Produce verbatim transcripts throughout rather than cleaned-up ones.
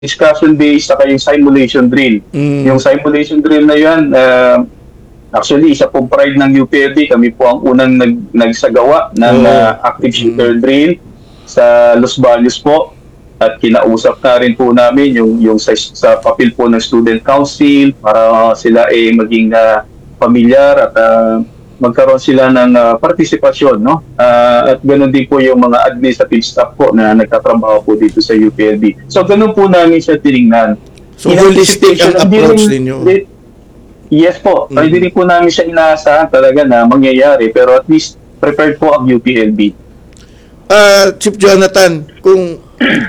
discussion based saka yung simulation drill. Mm. Yung simulation drill na yan, uh, actually, isa pong pride ng U P L B, kami po ang unang nag, nagsagawa ng Oh. uh, active shooter Mm. drill sa Los Baños po. At kinausap na rin po namin yung, yung sa, sa papel po ng Student Council para sila ay eh, maging uh, pamilyar at uh, magkaroon sila ng uh, partisipasyon. No? Uh, at ganoon din po yung mga administrative staff po na nagtatrabaho po dito sa U P L B. So ganoon po namin siya tinignan. So In holistic ang anticipation, approach hindi rin- ninyo. di- Yes po. Mm. Hindi rin po namin siya inaasahan talaga na mangyayari, pero at least prepared po ang U P L B. Ah, Chief Jonathan, kung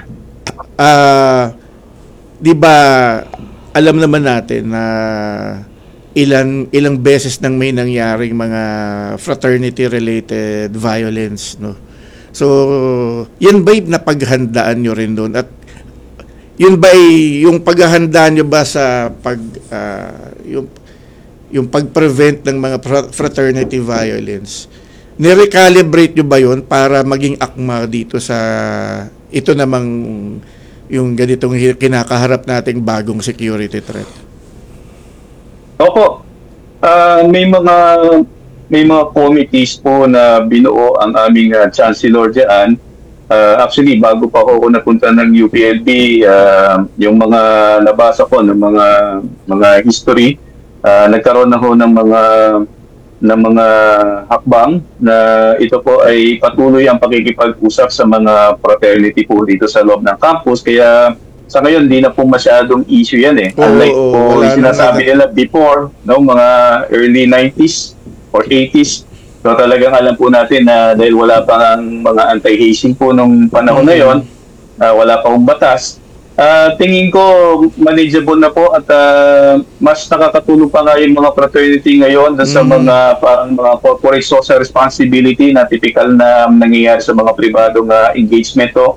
ah 'di ba alam naman natin na ilan ilang beses nang may nangyaring mga fraternity related violence, no. So, yan ba yung napaghandaan nyo rin doon? At yun ba yung paghahandaan nyo ba sa pag ah, yung yung pag-prevent ng mga fra- fraternity violence? Nirecalibrate nyo ba yun para maging akma dito sa ito namang yung ganitong hi- kinakaharap nating bagong security threat? Opo. Ah, may mga may mga committees po na binuo ang aming uh, chancellor diyan. Ah, actually, bago pa ako napunta ng U P L B, ah, yung mga nabasa ko ng mga mga history, ah, nagkaroon na ho ng mga ng mga hakbang na ito po ay patuloy ang pakikipag-usap sa mga fraternity po dito sa loob ng campus. Kaya sa ngayon, di na po masyadong issue yan eh. Oo, Unlike oo, po wala yung sinasabi na- nila before, no, mga early nineties or eighties. So talagang alam po natin na dahil wala pa ang mga anti-hazing po nung panahon na yon, ah, wala pa pong batas. Ah, tingin ko manageable na po at ah, mas nakakatulong pa nga yung mga fraternity ngayon dun sa Mm. mga parang mga corporate social responsibility na typical na nangyayari sa mga pribadong ah, engagement to.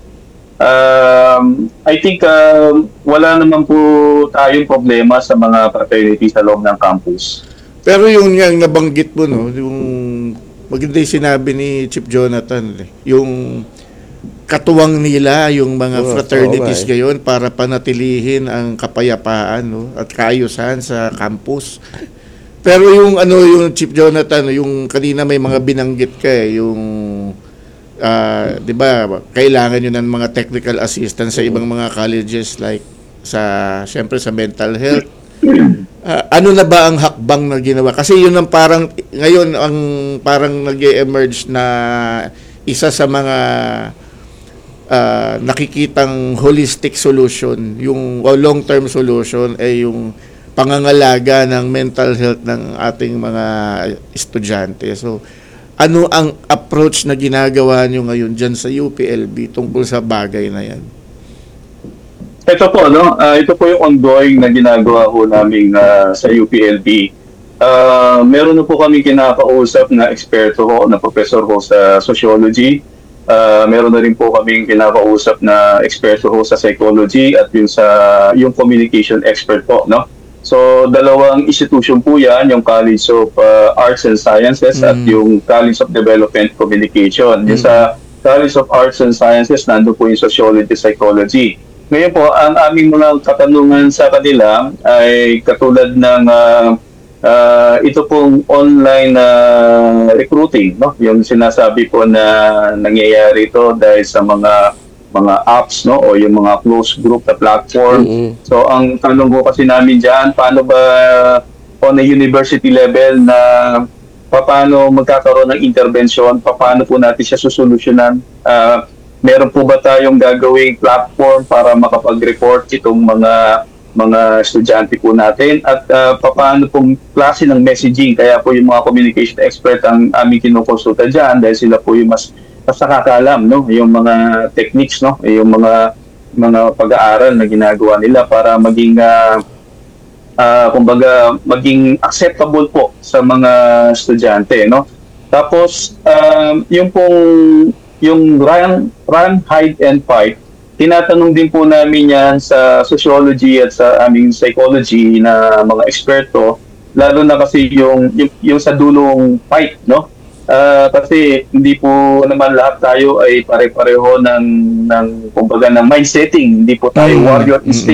Um, I think um, wala naman po tayong problema sa mga fraternity sa loob ng campus. Pero yung yang nabanggit mo, no, yung maganda yung sinabi ni Chief Jonathan, eh, yung katuwang nila yung mga Oo, fraternities oo nga eh. ngayon para panatilihin ang kapayapaan, no, at kaayusan sa campus. Pero yung ano yung Chief Jonathan, yung kanina may mga binanggit ka eh, yung ah, 'di ba, kailangan yun ng mga technical assistance sa ibang mga colleges like sa syempre sa mental health. Ah, ano na ba ang hakbang na ginawa? Kasi yun ang parang ngayon ang parang nag-emerge na isa sa mga ah, nakikitang holistic solution, yung o long-term solution ay yung pangangalaga ng mental health ng ating mga estudyante. So, ano ang approach na ginagawa nyo ngayon dyan sa U P L B tungkol sa bagay na yan? Ito po, no? Ah, ito po yung ongoing na ginagawa po namin ah, sa U P L B. Ah, meron na po kami kinakausap na eksperto ho, na professor ho sa sociology. Ah, meron na rin po kaming kinakausap na eksperto ho sa psychology at yung sa yung communication expert po, no? So, dalawang institution po yan, yung College of ah, Arts and Sciences at Mm. yung College of Development Communication. Yung sa College of Arts and Sciences, nandun po yung sociology, psychology. Ngayon po, ang aming mga katanungan sa kanila ay katulad ng ah, ah, ito pong online na recruiting, no? Yung sinasabi po na nangyayari ito dahil sa mga mga apps, no, o yung mga closed group na platform. Mm-mm. So ang tanong ko kasi namin diyan, paano ba on a university level na paano magkakaroon ng intervention, paano po natin siya susolusyonan? Ah, meron po ba tayong gagawing platform para makapag-report itong mga mga estudyante po natin at uh, paano pong klase ng messaging, kaya po yung mga communication expert ang aming kinukonsulta dyan dahil sila po yung mas mas nakakaalam, no, yung mga techniques, no, yung mga mga pag-aaral na ginagawa nila para maging uh, uh, kumbaga maging acceptable po sa mga estudyante, no. Tapos um, yung pong yung run, run, hide and fight, tinatanong din po namin yan sa sociology at sa aming psychology na mga eksperto, lalo na kasi yung yung, yung sa dulong fight, no. Ah, kasi hindi po naman lahat tayo ay pare-pareho ng ng kumbaga ng mind setting. Hindi po tayo Mm, warrior mm,